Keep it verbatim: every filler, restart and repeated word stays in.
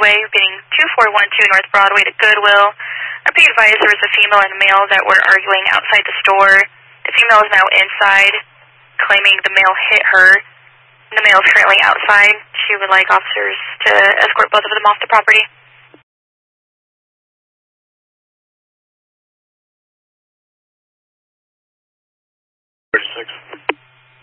Way, getting two four one two North Broadway to Goodwill. Our be advised there was a female and a male that were arguing outside the store. The female is now inside, claiming the male hit her. The male is currently outside. She would like officers to escort both of them off the property.